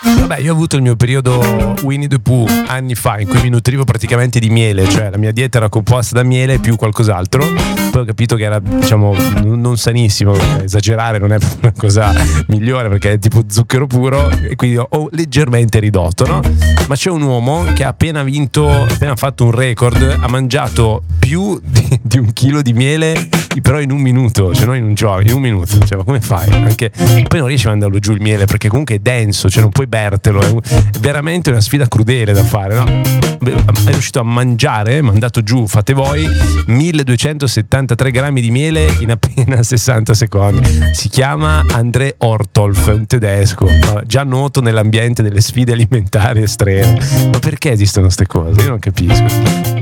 Vabbè, io ho avuto il mio periodo Winnie the Pooh anni fa, in cui mi nutrivo praticamente di miele, cioè la mia dieta era composta da miele più qualcos'altro. Poi ho capito che era, diciamo, non sanissimo, esagerare non è una cosa migliore perché è tipo zucchero puro, e quindi ho leggermente ridotto, no? Ma c'è un uomo che ha appena fatto un record, ha mangiato più di 1 chilo di miele, però in un minuto, cioè non in un giorno, in un minuto. Cioè, ma come fai? Anche poi non riesci a mandarlo giù il miele perché comunque è denso, cioè non puoi bertelo, è veramente una sfida crudele da fare, no? È riuscito a mangiare, mandato giù, fate voi, 1273 grammi di miele in appena 60 secondi. Si chiama André Ortolf, un tedesco, già noto nell'ambiente delle sfide alimentari estreme. Ma perché esistono queste cose? Io non capisco.